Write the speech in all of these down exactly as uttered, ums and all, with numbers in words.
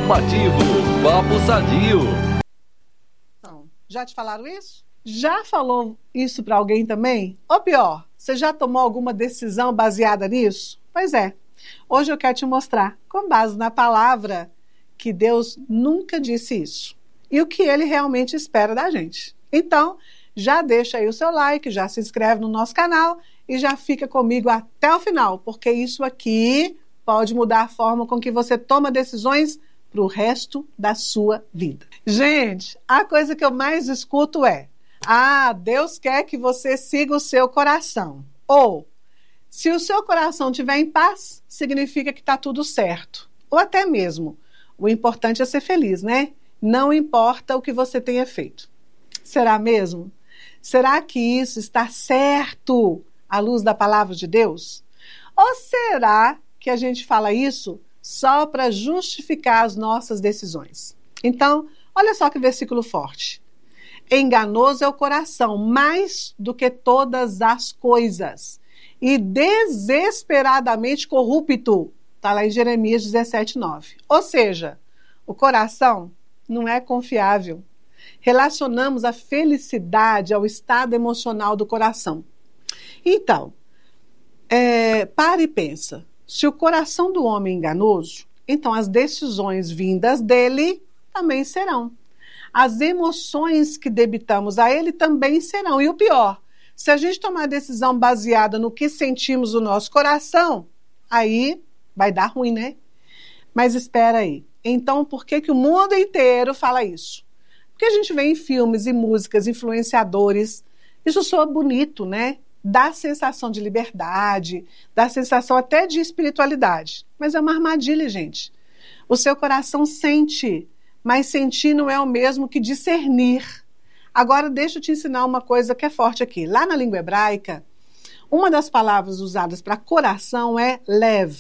Informativo Papo Sadio. Então, já te falaram isso? Já falou isso para alguém também? Ou pior, você já tomou alguma decisão baseada nisso? Pois é. Hoje eu quero te mostrar, com base na palavra, que Deus nunca disse isso. E o que Ele realmente espera da gente. Então, já deixa aí o seu like, já se inscreve no nosso canal e já fica comigo até o final, porque isso aqui pode mudar a forma com que você toma decisões para o resto da sua vida. Gente, a coisa que eu mais escuto é: ah, Deus quer que você siga o seu coração. Ou, se o seu coração estiver em paz, significa que está tudo certo. Ou até mesmo, o importante é ser feliz, né? Não importa o que você tenha feito. Será mesmo? Será que isso está certo à luz da palavra de Deus? Ou será que a gente fala isso só para justificar as nossas decisões? Então, olha só que versículo forte. Enganoso é o coração, mais do que todas as coisas, e desesperadamente corrupto. Está lá em Jeremias dezessete, nove. Ou seja, o coração não é confiável. Relacionamos a felicidade ao estado emocional do coração. Então, é, para e pensa. Se o coração do homem é enganoso, então as decisões vindas dele também serão. As emoções que debitamos a ele também serão. E o pior, se a gente tomar decisão baseada no que sentimos no nosso coração, aí vai dar ruim, né? Mas espera aí. Então, por que que o mundo inteiro fala isso? Porque a gente vê em filmes e músicas, influenciadores, isso soa bonito, né? Dá sensação de liberdade, dá sensação até de espiritualidade. Mas é uma armadilha, gente. O seu coração sente, mas sentir não é o mesmo que discernir. Agora, deixa eu te ensinar uma coisa que é forte aqui. Lá na língua hebraica, uma das palavras usadas para coração é lev.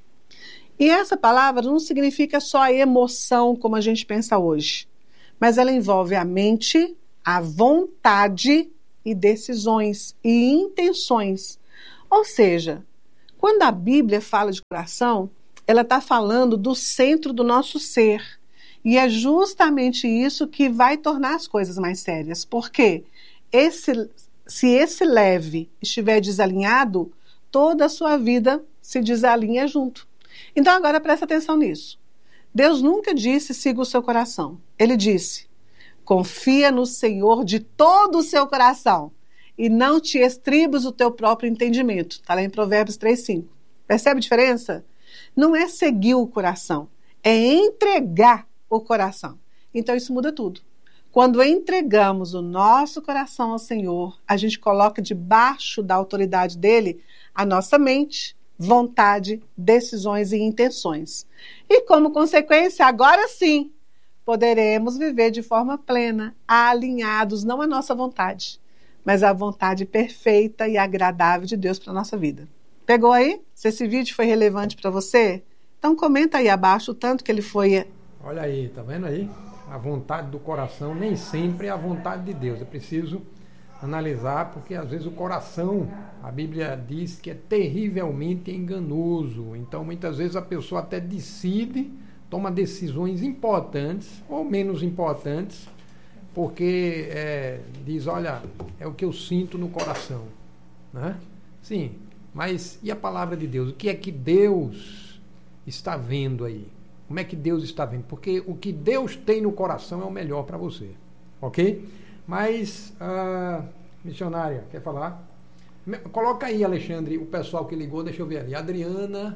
E essa palavra não significa só a emoção, como a gente pensa hoje, mas ela envolve a mente, a vontade e decisões e intenções. Ou seja, quando a Bíblia fala de coração, ela está falando do centro do nosso ser. E é justamente isso que vai tornar as coisas mais sérias. Porque esse, se esse leve estiver desalinhado, toda a sua vida se desalinha junto. Então agora presta atenção nisso. Deus nunca disse siga o seu coração. Ele disse, confia no Senhor de todo o seu coração e não te estribes o teu próprio entendimento. Está lá em Provérbios três, cinco. Percebe a diferença? Não é seguir o coração, é entregar o coração. Então isso muda tudo. Quando entregamos o nosso coração ao Senhor, a gente coloca debaixo da autoridade dele a nossa mente, vontade, decisões e intenções. E como consequência, agora sim, poderemos viver de forma plena, alinhados não à nossa vontade, mas à vontade perfeita e agradável de Deus para a nossa vida. Pegou aí? Se esse vídeo foi relevante para você, então comenta aí abaixo o tanto que ele foi. Olha aí, tá vendo aí? A vontade do coração nem sempre é a vontade de Deus. É preciso analisar, porque às vezes o coração, a Bíblia diz que é terrivelmente enganoso. Então muitas vezes a pessoa até decide, toma decisões importantes ou menos importantes, porque é, diz, olha, é o que eu sinto no coração, né? Sim, mas e a palavra de Deus? O que é que Deus está vendo aí? Como é que Deus está vendo? Porque o que Deus tem no coração é o melhor para você, ok? Mas, uh, missionária, quer falar? Me, coloca aí, Alexandre, o pessoal que ligou, deixa eu ver ali. Adriana,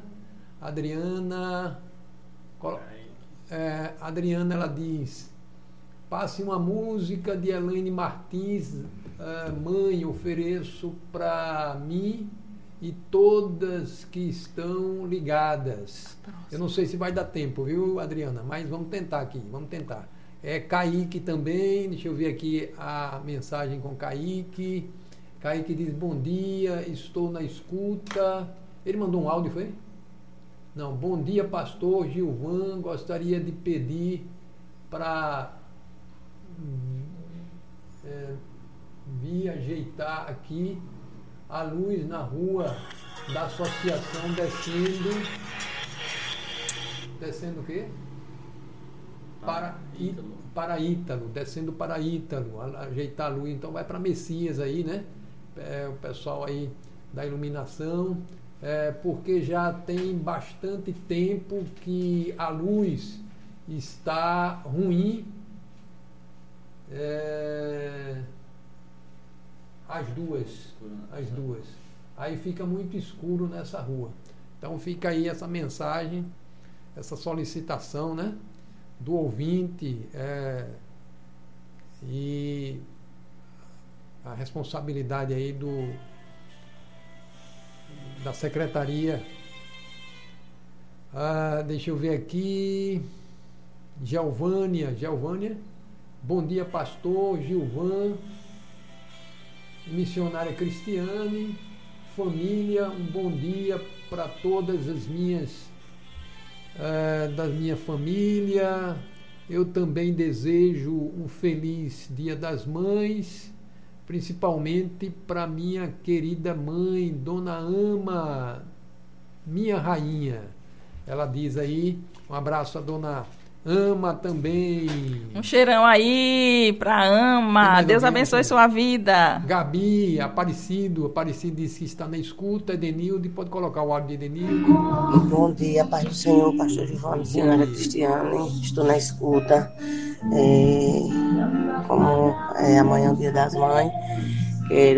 Adriana, colo, é, Adriana, ela diz, passe uma música de Elaine Martins, uh, mãe, ofereço para mim e todas que estão ligadas. Eu não sei se vai dar tempo, viu, Adriana? Mas vamos tentar aqui, vamos tentar. É Kaique também, deixa eu ver aqui a mensagem com Kaique. Kaique diz, bom dia, estou na escuta. Ele mandou um áudio, foi? Não, bom dia, pastor Gilvan, gostaria de pedir para é, vir ajeitar aqui a luz na rua da associação descendo, descendo o quê? para Ítalo, para Ítalo, descendo para Ítalo, ajeitar a luz. Então vai para Messias aí, né? É, o pessoal aí da iluminação, é, porque já tem bastante tempo que a luz está ruim. É, as duas, as duas. Aí fica muito escuro nessa rua. Então fica aí essa mensagem, essa solicitação, né, do ouvinte, é, e a responsabilidade aí do da secretaria. Ah, deixa eu ver aqui. Gelvânia, Gelvânia. Bom dia, pastor Gilvan, missionária Cristiane, família, um bom dia para todas as minhas, é, da minha família. Eu também desejo um feliz Dia das Mães, principalmente para minha querida mãe, Dona Ama, minha rainha. Ela diz aí, um abraço a Dona Ama também. Um cheirão aí pra Ama. Deus abençoe sua vida. Gabi, Aparecido. Aparecido disse que está na escuta. Edenilde, pode colocar o áudio de Edenilde. Bom dia, Paz do Senhor, pastor Giovanni, missionária Cristiane. Estou na escuta. É, como é amanhã, o Dia das Mães, quero